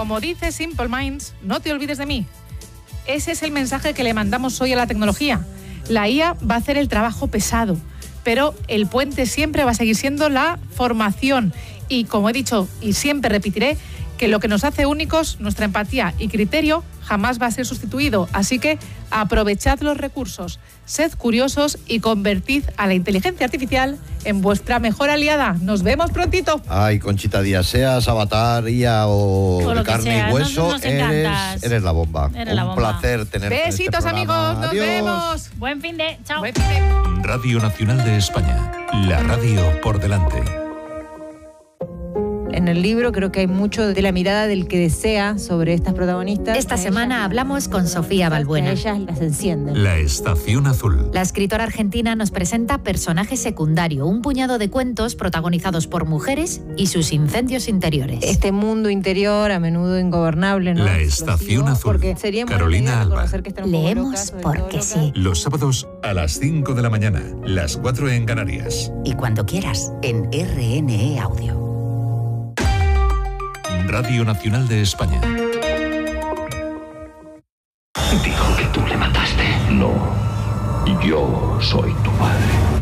Como dice Simple Minds, no te olvides de mí. Ese es el mensaje que le mandamos hoy a la tecnología. La IA va a hacer el trabajo pesado, pero el puente siempre va a seguir siendo la formación. Y como he dicho y siempre repetiré, que lo que nos hace únicos, nuestra empatía y criterio, jamás va a ser sustituido. Así que aprovechad los recursos, sed curiosos y convertid a la inteligencia artificial en vuestra mejor aliada. Nos vemos prontito. Ay, Conchita Díaz, seas avatar, IA o de carne y hueso, nos encantas. eres la bomba. Eres la Un bomba. placer tenerte en este Besitos, programa. amigos. Nos Adiós. vemos. Buen fin de... Chao. Buen fin de... Radio Nacional de España. La radio por delante. En el libro creo que hay mucho de la mirada del que desea sobre estas protagonistas. Esta semana hablamos con Sofía Balbuena. Ellas las encienden. La Estación Azul. La escritora argentina nos presenta Personaje secundario, un puñado de cuentos protagonizados por mujeres y sus incendios interiores. Este mundo interior, a menudo ingobernable, ¿no? La Estación Azul. Porque sería muy Carolina lindo Alba. reconocer que están un poco Leemos locas, sobre porque todo sí. Los sábados a las 5 de la mañana, las 4 en Canarias. Y cuando quieras, en RNE Audio. Radio Nacional de España. Dijo que tú le mataste. No, yo soy tu padre.